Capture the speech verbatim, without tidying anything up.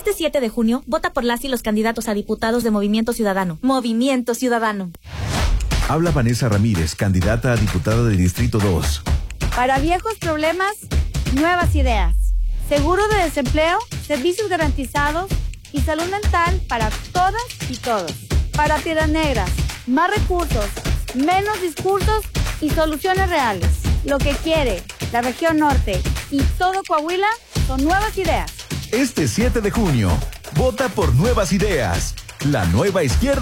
Este siete de junio, vota por las y los candidatos a diputados de Movimiento Ciudadano. Movimiento Ciudadano. Habla Vanessa Ramírez, candidata a diputada del Distrito dos. Para viejos problemas, nuevas ideas. Seguro de desempleo, servicios garantizados y salud mental para todas y todos. Para Piedras Negras, más recursos, menos discursos y soluciones reales. Lo que quiere la región norte y todo Coahuila son nuevas ideas. Este siete de junio, vota por Nuevas Ideas, la nueva izquierda.